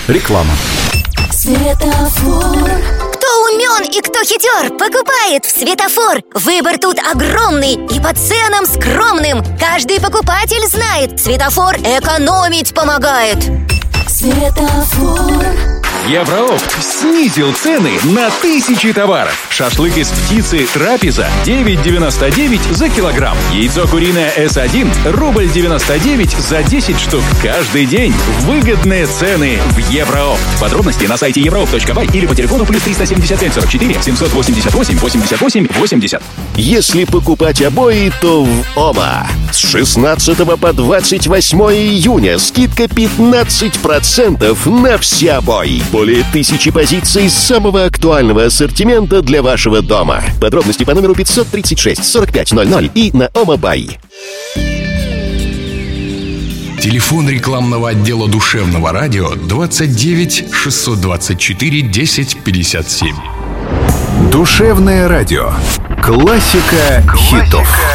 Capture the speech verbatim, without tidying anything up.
Реклама. Светофор. Кто умен и кто хитер, покупает в Светофор. Выбор тут огромный и по ценам скромным. Каждый покупатель знает, Светофор экономить помогает. Светофор. Евроопт снизил цены на тысячи товаров. Шашлык из птицы «Трапеза» девять девяносто девять за килограмм. Яйцо куриное эс один рубль девяносто девять за десять штук. Каждый день выгодные цены в Евроопт. Подробности на сайте евроопт точка бай или по телефону плюс триста семьдесят пять сорок четыре семьсот восемьдесят восемь восемьдесят восемь восемьдесят. Если покупать обои, то в ОМА. С шестнадцатого по двадцать восьмое июня скидка пятнадцать процентов на все обои. Более тысячи позиций самого актуального ассортимента для вашего дома. Подробности по номеру пятьсот тридцать шесть сорок пять ноль ноль и на ОМАБай. Телефон рекламного отдела душевного радио двадцать девять шестьсот двадцать четыре десять пятьдесят семь. Душевное радио. Классика хитов.